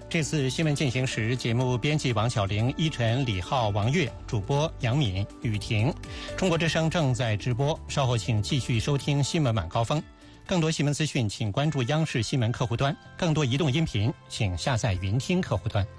这次新闻进行时，节目编辑王小玲、依晨、李浩、王悦，主播杨敏、雨婷。中国之声正在直播，稍后请继续收听新闻晚高峰。更多新闻资讯，请关注央视新闻客户端；更多移动音频，请下载云听客户端。